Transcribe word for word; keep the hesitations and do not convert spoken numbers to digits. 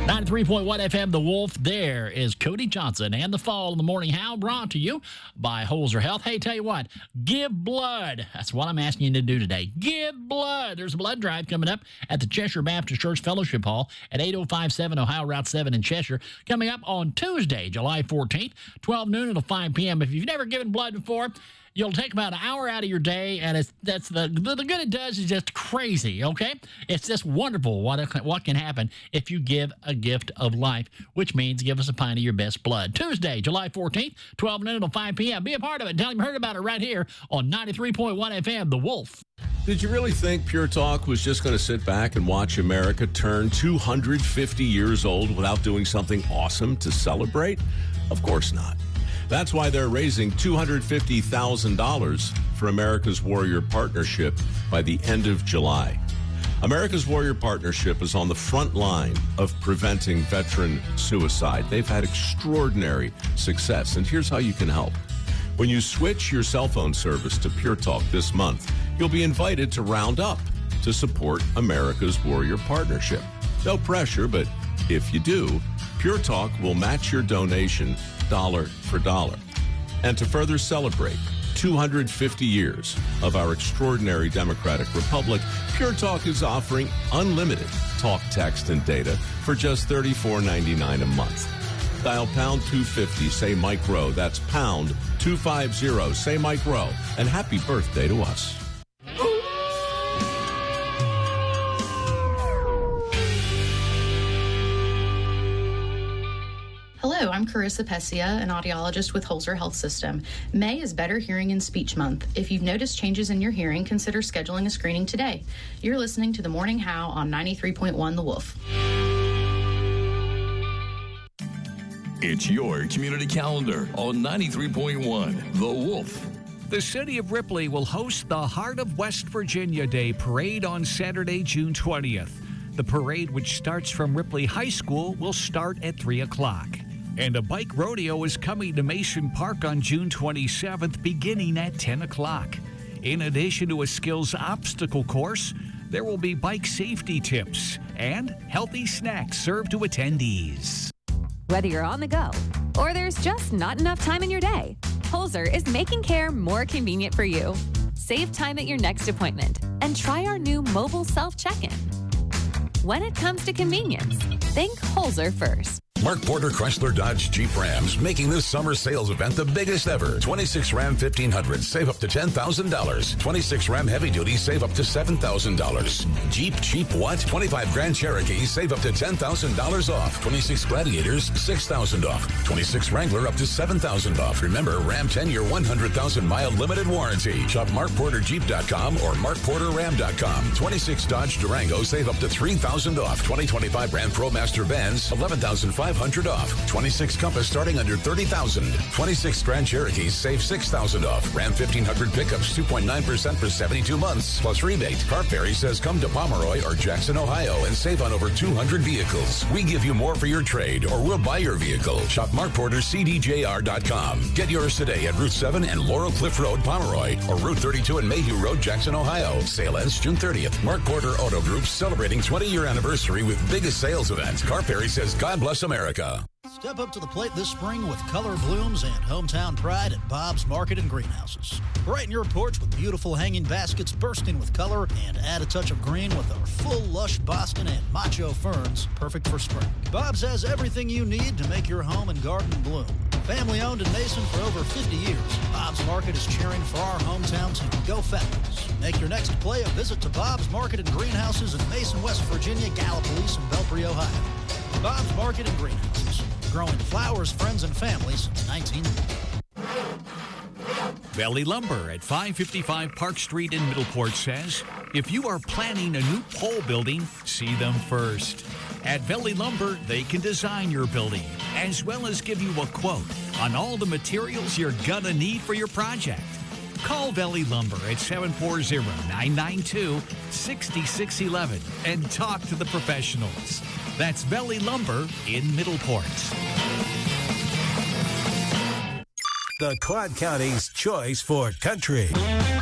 ninety-three point one F M, The Wolf. There is Cody Johnson and the Fall in the Morning How, brought to you by Holzer Health. Hey, tell you what, give blood. That's what I'm asking you to do today. Give blood. There's a blood drive coming up at the Cheshire Baptist Church Fellowship Hall at eight oh five seven Ohio Route seven in Cheshire. Coming up on Tuesday, July fourteenth, twelve noon until five p.m. If you've never given blood before, you'll take about an hour out of your day, and it's that's the, the the good it does is just crazy, okay? It's just wonderful what what can happen if you give a gift of life, which means give us a pint of your best blood. Tuesday, July fourteenth, twelve noon until five p.m. Be a part of it. Tell them you heard about it right here on ninety-three point one F M, The Wolf. Did you really think Pure Talk was just going to sit back and watch America turn two hundred fifty years old without doing something awesome to celebrate? Of course not. That's why they're raising two hundred fifty thousand dollars for America's Warrior Partnership by the end of July. America's Warrior Partnership is on the front line of preventing veteran suicide. They've had extraordinary success, and here's how you can help. When you switch your cell phone service to Pure Talk this month, you'll be invited to round up to support America's Warrior Partnership. No pressure, but if you do, Pure Talk will match your donation dollar for dollar. And to further celebrate two hundred fifty years of our extraordinary democratic republic, Pure Talk is offering unlimited talk, text, and data for just thirty-four ninety-nine a month. Dial pound two fifty, say Mike Rowe. That's pound two fifty, say Mike Rowe. And happy birthday to us. Hello, I'm Carissa Pescia, an audiologist with Holzer Health System. May is Better Hearing and Speech Month. If you've noticed changes in your hearing, consider scheduling a screening today. You're listening to The Morning How on ninety-three point one The Wolf. It's your community calendar on ninety-three point one The Wolf. The city of Ripley will host the Heart of West Virginia Day Parade on Saturday, June twentieth. The parade, which starts from Ripley High School, will start at three o'clock. And a bike rodeo is coming to Mason Park on June twenty-seventh, beginning at ten o'clock. In addition to a skills obstacle course, there will be bike safety tips and healthy snacks served to attendees. Whether you're on the go or there's just not enough time in your day, Holzer is making care more convenient for you. Save time at your next appointment and try our new mobile self-check-in. When it comes to convenience, think Holzer first. Mark Porter Chrysler Dodge Jeep Rams making this summer sales event the biggest ever. twenty-six Ram fifteen hundred, save up to ten thousand dollars. twenty-six Ram Heavy Duty, save up to seven thousand dollars. Jeep cheap what? twenty-five Grand Cherokee, save up to ten thousand dollars off. twenty-six Gladiators, six thousand dollars off. twenty-six Wrangler, up to seven thousand dollars off. Remember, Ram ten-year one hundred thousand mile limited warranty. Shop mark porter jeep dot com or mark porter ram dot com. twenty-six Dodge Durango, save up to three thousand dollars off. twenty twenty-five Ram ProMaster Vans, eleven thousand five hundred dollars off. twenty-six Compass starting under thirty thousand dollars. twenty-six Grand Cherokees save six thousand dollars off. Ram fifteen hundred pickups two point nine percent for seventy-two months plus rebate. Car Ferry says come to Pomeroy or Jackson, Ohio and save on over two hundred vehicles. We give you more for your trade or we'll buy your vehicle. Shop mark porter c d j r dot com. Get yours today at Route seven and Laurel Cliff Road, Pomeroy, or Route thirty-two and Mayhew Road, Jackson, Ohio. Sale ends June thirtieth. Mark Porter Auto Group celebrating twenty-year anniversary with biggest sales event. Car Ferry says God bless America. Step up to the plate this spring with color blooms and hometown pride at Bob's Market and Greenhouses. Brighten your porch with beautiful hanging baskets bursting with color and add a touch of green with our full lush Boston and macho ferns, perfect for spring. Bob's has everything you need to make your home and garden bloom. Family owned in Mason for over fifty years, Bob's Market is cheering for our hometown team. Go Falcons. Make your next play a visit to Bob's Market and Greenhouses in Mason, West Virginia, Gallipolis, and Belpre, Ohio. Bob's Market and Greenhouses. Growing flowers, friends, and families since nineteen ninety. Valley Lumber at five fifty-five Park Street in Middleport says, if you are planning a new pole building, see them first. At Valley Lumber, they can design your building, as well as give you a quote on all the materials you're gonna need for your project. Call Valley Lumber at seven four zero, nine nine two, six six one one and talk to the professionals. That's Valley Lumber in Middleport. The Quad County's choice for country.